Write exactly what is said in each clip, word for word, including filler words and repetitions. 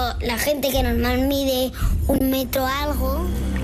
la gente que normal mide un metro algo.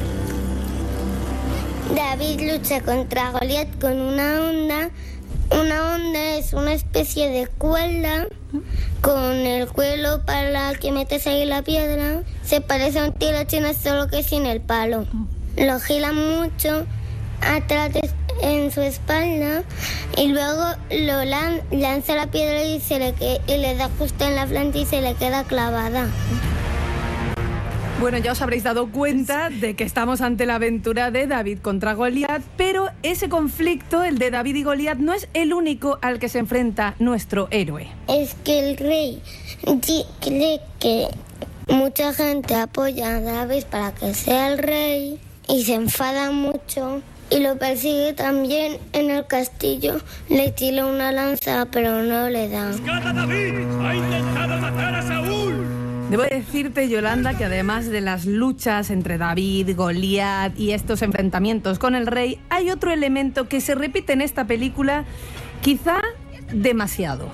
David lucha contra Goliat con una onda. Una onda es una especie de cuerda con el cuero para que metes ahí la piedra. Se parece a un tiro chino, solo que sin el palo. Lo gira mucho atrás en su espalda y luego lo lan- lanza la piedra y, se le que- y le da justo en la frente y se le queda clavada. Bueno, ya os habréis dado cuenta de que estamos ante la aventura de David contra Goliat, pero ese conflicto, el de David y Goliat, no es el único al que se enfrenta nuestro héroe. Es que el rey di- cree que mucha gente apoya a David para que sea el rey y se enfada mucho y lo persigue también en el castillo. Le tira una lanza, pero no le da. ¡Rescata a David! ¡Ha intentado matar a Saúl! Debo decirte, Yolanda, que además de las luchas entre David, Goliat y estos enfrentamientos con el rey, hay otro elemento que se repite en esta película, quizá demasiado.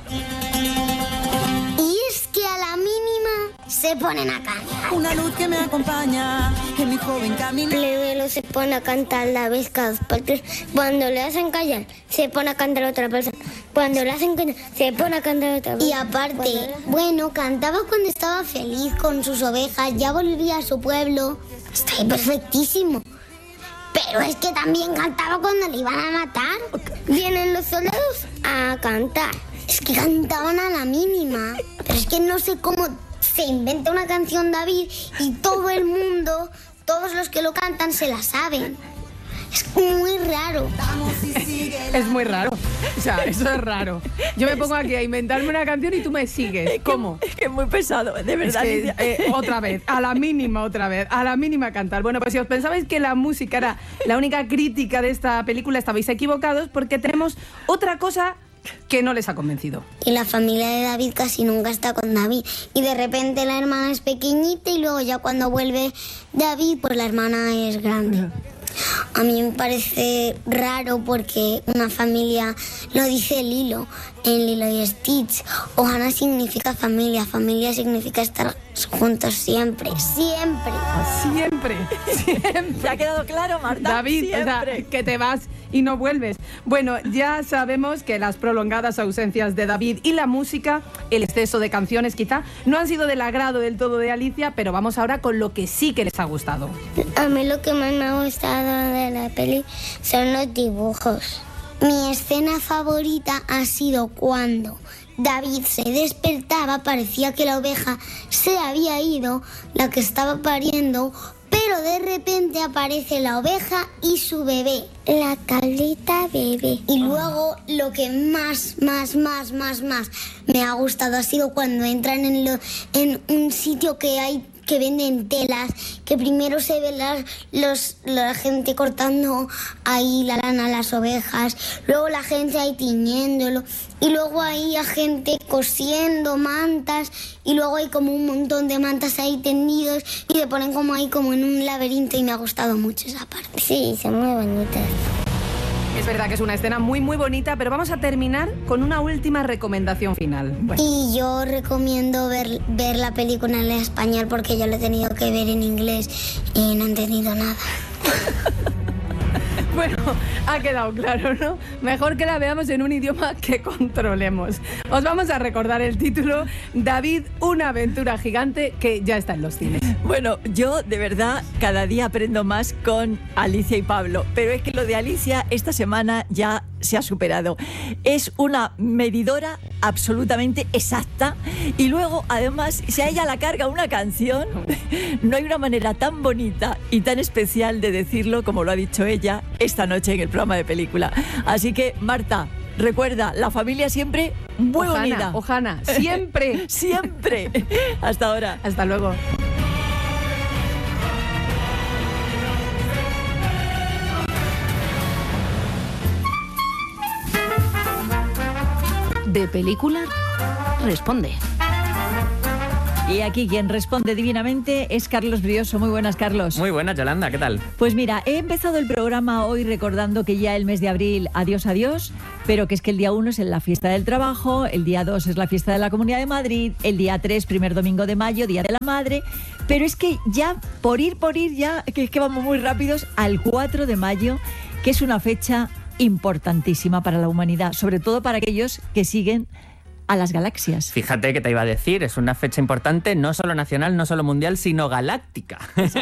Y es que a la mínima se ponen a cantar. Una luz que me acompaña en mi joven camino. Plebelo se pone a cantar la vez cada dos por tres. Cuando le hacen callar, se pone a cantar otra persona. Cuando le hacen callar, se pone a cantar otra persona. Y aparte, bueno, cantaba cuando estaba feliz con sus ovejas, ya volvía a su pueblo. Está ahí perfectísimo. Pero es que también cantaba cuando le iban a matar. Vienen los soldados a cantar. Es que cantaban a la mínima. Pero es que no sé cómo se inventa una canción David y todo el mundo, todos los que lo cantan se la saben. Es muy raro. Es muy raro. O sea, eso es raro. Yo me pongo aquí a inventarme una canción y tú me sigues. ¿Cómo? Es que es muy pesado, de verdad. Es que, eh, otra vez, a la mínima otra vez, a la mínima cantar. Bueno, pues si os pensabais que la música era la única crítica de esta película, estabais equivocados porque tenemos otra cosa que no les ha convencido. Y la familia de David casi nunca está con David. Y de repente la hermana es pequeñita y luego ya cuando vuelve David, pues la hermana es grande. A mí me parece raro porque una familia, lo dice Lilo, en Lilo y Stitch. Ohana significa familia, familia significa estar juntos siempre, siempre. Siempre, siempre. ¿Te ha quedado claro, Marta? David, o sea, Siempre. que te vas y no vuelves. Bueno, ya sabemos que las prolongadas ausencias de David y la música, el exceso de canciones quizá, no han sido del agrado del todo de Alicia, pero vamos ahora con lo que sí que les ha gustado. A mí lo que más me ha gustado de la peli son los dibujos. Mi escena favorita ha sido cuando David se despertaba, parecía que la oveja se había ido, la que estaba pariendo, pero de repente aparece la oveja y su bebé, la cabrita bebé. Y luego lo que más, más, más, más, más me ha gustado ha sido cuando entran en, lo, en un sitio que hay que venden telas, que primero se ve la, los, la gente cortando ahí la lana a las ovejas, luego la gente ahí tiñéndolo, y luego ahí hay gente cosiendo mantas, y luego hay como un montón de mantas ahí tendidos, y se ponen como ahí como en un laberinto, y me ha gustado mucho esa parte. Sí, son muy bonitas. Es verdad que es una escena muy, muy bonita, pero vamos a terminar con una última recomendación final. Bueno. Y yo recomiendo ver, ver la película en español porque yo la he tenido que ver en inglés y no he entendido nada. Bueno, ha quedado claro, ¿no? Mejor que la veamos en un idioma que controlemos. Os vamos a recordar el título, David, una aventura gigante, que ya está en los cines. Bueno, yo de verdad cada día aprendo más con Alicia y Pablo, pero es que lo de Alicia esta semana ya se ha superado. Es una medidora absolutamente exacta y luego además si a ella la carga una canción, no hay una manera tan bonita y tan especial de decirlo como lo ha dicho ella esta noche en el programa de película. Así que Marta, recuerda, la familia siempre muy Ohana, unida. Ohana, siempre. Siempre. Hasta ahora. Hasta luego. De película, responde. Y aquí quien responde divinamente es Carlos Brioso. Muy buenas, Carlos. Muy buenas, Yolanda, ¿qué tal? Pues mira, he empezado el programa hoy recordando que ya el mes de abril, adiós, adiós, pero que es que el día uno es la fiesta del trabajo, el día dos es la fiesta de la Comunidad de Madrid, el día tres, primer domingo de mayo, Día de la Madre, pero es que ya, por ir, por ir, ya, que es que vamos muy rápidos, al cuatro de mayo, que es una fecha importantísima para la humanidad, sobre todo para aquellos que siguen a las galaxias. Fíjate que te iba a decir, es una fecha importante no solo nacional, no solo mundial, sino galáctica.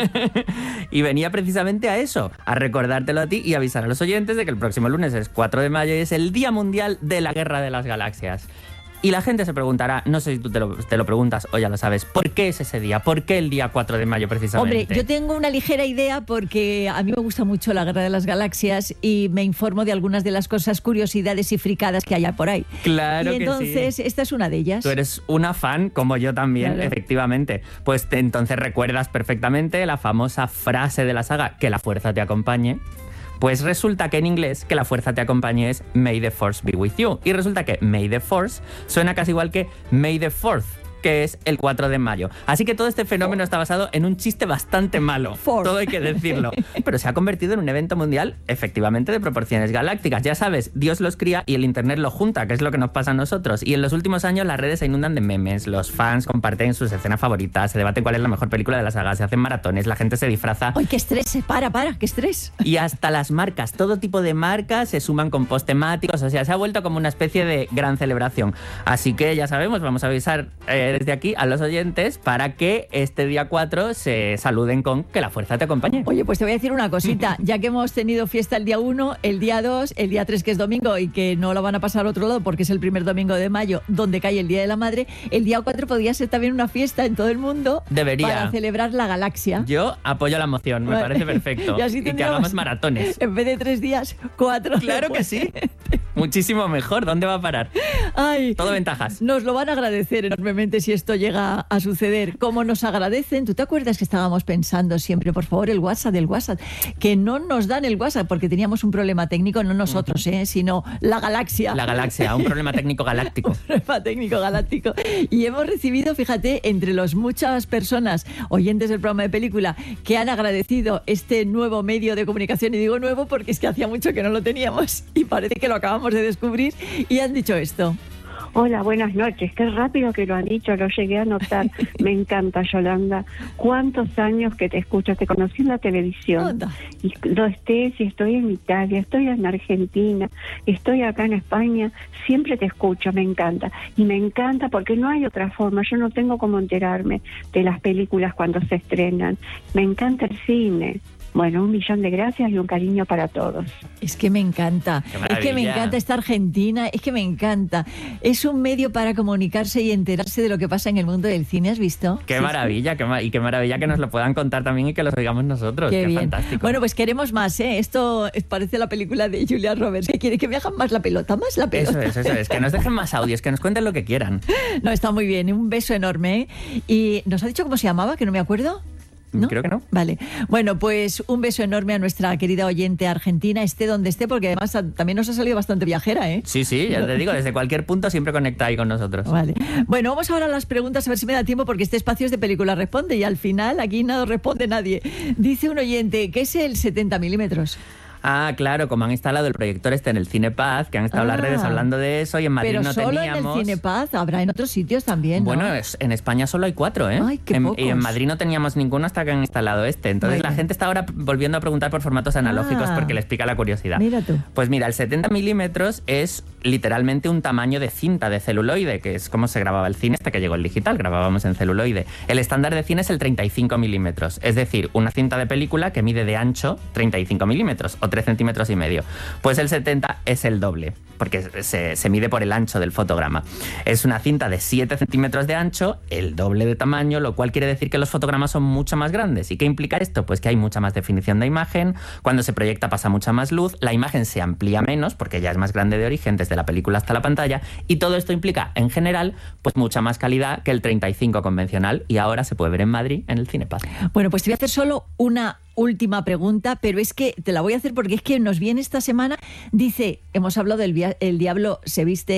Y venía precisamente a eso, a recordártelo a ti y avisar a los oyentes de que el próximo lunes es cuatro de mayo y es el Día Mundial de la Guerra de las Galaxias. Y la gente se preguntará, no sé si tú te lo, te lo preguntas o ya lo sabes, ¿por qué es ese día? ¿Por qué el día cuatro de mayo precisamente? Hombre, yo tengo una ligera idea porque a mí me gusta mucho la Guerra de las Galaxias y me informo de algunas de las cosas, curiosidades y fricadas que hay por ahí. Claro que sí. Y entonces, esta es una de ellas. Tú eres una fan, como yo también, claro. Efectivamente. Pues te, entonces recuerdas perfectamente la famosa frase de la saga, que la fuerza te acompañe. Pues resulta que en inglés que la fuerza te acompañe es May the Force be with you. Y resulta que May the Force suena casi igual que May the fourth, que es el cuatro de mayo. Así que todo este fenómeno está basado en un chiste bastante malo, Force. Todo hay que decirlo. Pero se ha convertido en un evento mundial efectivamente de proporciones galácticas. Ya sabes, Dios los cría y el internet los junta, que es lo que nos pasa a nosotros. Y en los últimos años las redes se inundan de memes, los fans comparten sus escenas favoritas, se debate cuál es la mejor película de la saga, se hacen maratones, la gente se disfraza. ¡Ay, qué estrés! Para, para, qué estrés. Y hasta las marcas, todo tipo de marcas se suman con post temáticos, o sea, se ha vuelto como una especie de gran celebración. Así que ya sabemos, vamos a avisar eh, desde aquí a los oyentes para que este día cuatro se saluden con que la fuerza te acompañe. Oye, pues te voy a decir una cosita, ya que hemos tenido fiesta el día uno, el día dos, el día tres que es domingo y que no la van a pasar al otro lado porque es el primer domingo de mayo donde cae el Día de la Madre, el día cuatro podría ser también una fiesta en todo el mundo. Debería. Para celebrar la galaxia. Yo apoyo la moción, me parece perfecto. Y, así y que hagamos maratones. En vez de tres días, cuatro. Claro que sí. Muchísimo mejor. ¿Dónde va a parar? Ay, todo ventajas. Nos lo van a agradecer enormemente si esto llega a suceder. Como nos agradecen, ¿tú te acuerdas que estábamos pensando siempre, por favor, el WhatsApp del WhatsApp? Que no nos dan el WhatsApp porque teníamos un problema técnico, no nosotros, ¿eh? Sino la galaxia. La galaxia, un problema técnico galáctico. Un problema técnico galáctico. Y hemos recibido, fíjate, entre las muchas personas, oyentes del programa de película, que han agradecido este nuevo medio de comunicación, y digo nuevo porque es que hacía mucho que no lo teníamos y parece que lo acabamos de descubrir, y han dicho esto. Hola, buenas noches. Qué rápido que lo han dicho, lo llegué a notar. Me encanta, Yolanda. ¿Cuántos años que te escucho? Te conocí en la televisión. Onda. Y lo estés, y estoy en Italia, estoy en Argentina, estoy acá en España. Siempre te escucho, me encanta. Y me encanta porque no hay otra forma. Yo no tengo cómo enterarme de las películas cuando se estrenan. Me encanta el cine. Bueno, un millón de gracias y un cariño para todos. Es que me encanta, es que me encanta esta Argentina, es que me encanta. Es un medio para comunicarse y enterarse de lo que pasa en el mundo del cine, ¿has visto? Qué sí, maravilla, sí. Qué ma- y qué maravilla que nos lo puedan contar también y que los oigamos nosotros. Qué, qué bien. Fantástico. Bueno, pues queremos más, ¿eh? Esto parece la película de Julia Roberts, que quiere que me hagan más la pelota, más la pelota. Eso es, eso es, que nos dejen más audios, que nos cuenten lo que quieran. No, está muy bien, un beso enorme, ¿eh? Y nos ha dicho cómo se llamaba, que no me acuerdo. ¿No? Creo que no. Vale. Bueno, pues un beso enorme a nuestra querida oyente argentina, esté donde esté, porque además también nos ha salido bastante viajera, ¿eh? Sí, sí, ya te digo, desde cualquier punto siempre conecta ahí con nosotros. Vale. Bueno, vamos ahora a las preguntas, a ver si me da tiempo, porque este espacio es de Película Responde y al final aquí no responde nadie. Dice un oyente, ¿qué es el setenta milímetros? Ah, claro, como han instalado el proyector este en el Cinepaz, que han estado Ah, las redes hablando de eso y en Madrid pero no solo teníamos. en el Cinepaz, habrá en otros sitios también, ¿no? Bueno, es, en España solo hay cuatro, ¿eh? Ay, qué en, pocos. y en Madrid no teníamos ninguno hasta que han instalado este. Entonces Bueno. la gente está ahora volviendo a preguntar por formatos analógicos Ah. porque les pica la curiosidad. Mira tú. Pues mira, el setenta milímetros es literalmente un tamaño de cinta de celuloide, que es como se grababa el cine hasta que llegó el digital, grabábamos en celuloide. El estándar de cine es el treinta y cinco milímetros, es decir, una cinta de película que mide de ancho treinta y cinco milímetros o tres centímetros y medio. Pues el setenta es el doble, porque se, se mide por el ancho del fotograma. Es una cinta de siete centímetros de ancho, el doble de tamaño, lo cual quiere decir que los fotogramas son mucho más grandes. ¿Y qué implica esto? Pues que hay mucha más definición de imagen, cuando se proyecta pasa mucha más luz, la imagen se amplía menos, porque ya es más grande de origen, desde la película hasta la pantalla, y todo esto implica, en general, pues mucha más calidad que el treinta y cinco convencional, y ahora se puede ver en Madrid, en el Cinepaz. Bueno, pues te voy a hacer solo una última pregunta, pero es que te la voy a hacer porque es que nos viene esta semana, dice, hemos hablado del via- el diablo se viste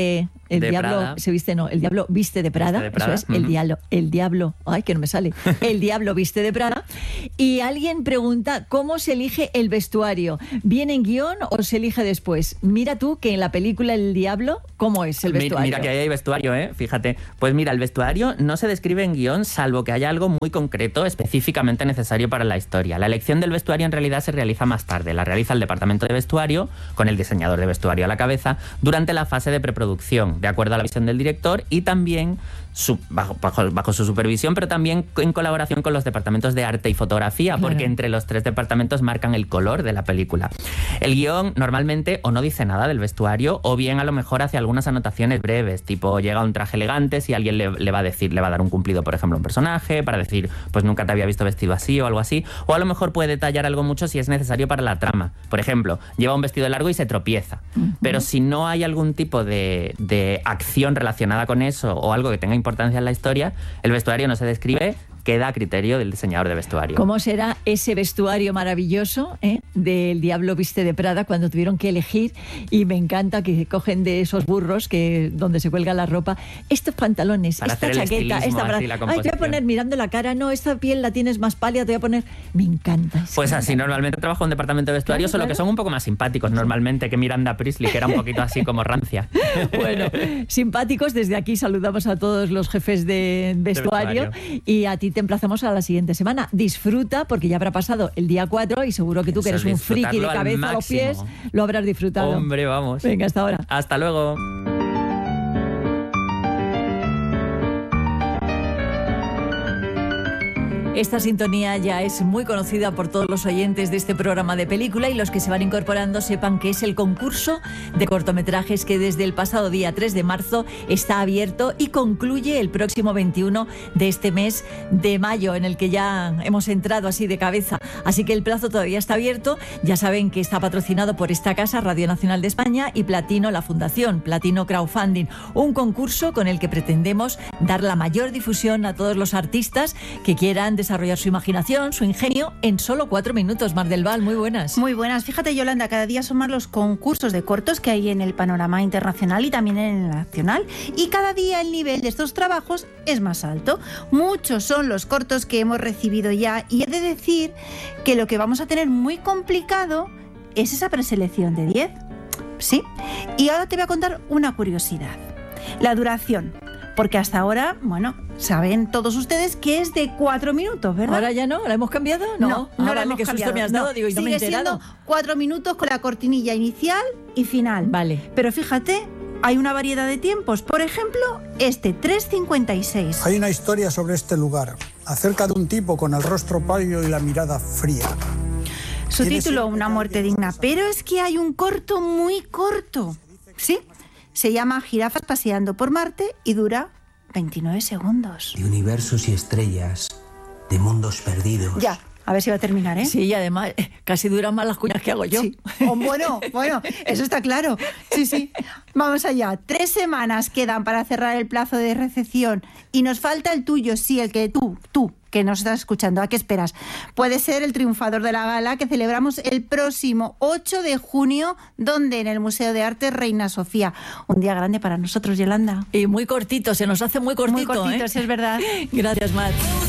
el de diablo Prada. se viste, no, el diablo viste de Prada, Viste de Prada, eso es, el ujú. diablo, el diablo, ay, que no me sale, el diablo viste de Prada. Y alguien pregunta, ¿cómo se elige el vestuario? ¿Viene en guión o se elige después? Mira tú que en la película El Diablo, ¿cómo es el Mi- vestuario? Mira que ahí hay vestuario, ¿eh? Fíjate. Pues mira, el vestuario no se describe en guión salvo que haya algo muy concreto específicamente necesario para la historia. La elección del vestuario en realidad se realiza más tarde. La realiza el departamento de vestuario, con el diseñador de vestuario a la cabeza, durante la fase de preproducción, de acuerdo a la visión del director y también su- bajo, bajo, bajo su supervisión, pero también en colaboración con los departamentos de arte y fotografía, Claro. porque entre los tres departamentos marcan el color de la película. El guión normalmente o no dice nada del vestuario o bien a lo mejor hace algunas anotaciones breves, tipo llega un traje elegante si alguien le, le va a decir, le va a dar un cumplido, por ejemplo, a un personaje, para decir, pues nunca te había visto vestido así o algo así, o a lo mejor puede detallar algo mucho si es necesario para la trama. Por ejemplo, lleva un vestido largo y se tropieza, uh-huh. pero si no hay algún tipo de, de acción relacionada con eso o algo que tenga importancia en la historia, el vestuario no se describe, queda a criterio del diseñador de vestuario. ¿Cómo será ese vestuario maravilloso eh, del Diablo viste de Prada cuando tuvieron que elegir? Y me encanta que cogen de esos burros que donde se cuelga la ropa estos pantalones, para esta hacer el chaqueta, estilismo, esta así, la Ay, te voy a composición. poner mirando la cara, no, esta piel la tienes más pálida, te voy a poner... Me encanta eso. Pues así, normalmente trabajo en departamento de vestuario, Claro, solo claro. que son un poco más simpáticos normalmente que Miranda Priestley, que era un poquito así como rancia. Bueno, simpáticos, desde aquí saludamos a todos los jefes de vestuario, vestuario. y a ti te emplazamos a la siguiente semana. Disfruta, porque ya habrá pasado el día cuatro y seguro que tú, que Eso, eres un friki de disfrutarlo al cabeza a los pies, máximo. lo habrás disfrutado. Hombre, vamos. Venga, hasta ahora. Hasta luego. Esta sintonía ya es muy conocida por todos los oyentes de este programa de película, y los que se van incorporando sepan que es el concurso de cortometrajes que desde el pasado día tres de marzo está abierto y concluye el próximo veintiuno de este mes de mayo, en el que ya hemos entrado así de cabeza. Así que el plazo todavía está abierto. Ya saben que está patrocinado por esta casa, Radio Nacional de España, y Platino, la Fundación Platino Crowdfunding, un concurso con el que pretendemos dar la mayor difusión a todos los artistas que quieran desarrollar su imaginación, su ingenio, en solo cuatro minutos. Mar del Val, muy buenas. Muy buenas. Fíjate, Yolanda, cada día son más los concursos de cortos que hay en el panorama internacional y también en el nacional. Y cada día el nivel de estos trabajos es más alto. Muchos son los cortos que hemos recibido ya, y he de decir que lo que vamos a tener muy complicado es esa preselección de diez. Sí. Y ahora te voy a contar una curiosidad. La duración. Porque hasta ahora, bueno, saben todos ustedes que es de cuatro minutos, ¿verdad? ¿Ahora ya no? ¿La hemos cambiado? No, no, Ah, no la vale, hemos qué susto cambiado. me has dado, No, digo, y no me he sigue enterado. siendo cuatro minutos con la cortinilla inicial y final. Vale. Pero fíjate, hay una variedad de tiempos. Por ejemplo, este tres cincuenta y seis. Hay una historia sobre este lugar, acerca de un tipo con el rostro pálido y la mirada fría. Su Tiene título, siempre Una que muerte alguien digna. pasa. Pero es que hay un corto muy corto. ¿Sí? Se llama Jirafas paseando por Marte y dura veintinueve segundos. De universos y estrellas, de mundos perdidos. Ya, a ver si va a terminar, ¿eh? Sí, y además eh, casi duran más las cuñas que hago yo. Sí. Oh, bueno, bueno, eso está claro. Sí, sí. Vamos allá. Tres semanas quedan para cerrar el plazo de recepción y nos falta el tuyo, sí, el que tú, tú, que nos estás escuchando. ¿A qué esperas? Puede ser el triunfador de la gala que celebramos el próximo ocho de junio, donde en el Museo de Arte Reina Sofía. Un día grande para nosotros, Yolanda. Y muy cortito, se nos hace muy cortito. Muy cortito, ¿eh? sí, es verdad. Gracias, Mar.